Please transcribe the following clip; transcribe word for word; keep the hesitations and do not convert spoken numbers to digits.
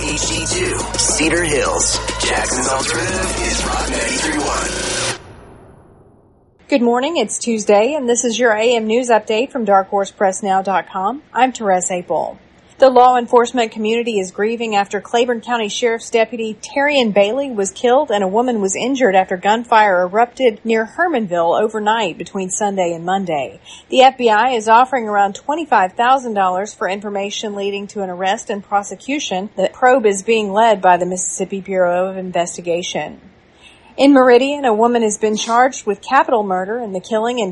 K H D two, Cedar Hills. Jackson's Alternative is Rock ninety-three point one. Good morning, it's Tuesday, and this is your A M News Update from dark horse press now dot com. I'm Therese Apel. The law enforcement community is grieving after Claiborne County Sheriff's Deputy Terrian Bailey was killed and a woman was injured after gunfire erupted near Hermanville overnight between Sunday and Monday. The F B I is offering around twenty-five thousand dollars for information leading to an arrest and prosecution. The probe is being led by the Mississippi Bureau of Investigation. In Meridian, a woman has been charged with capital murder in the killing and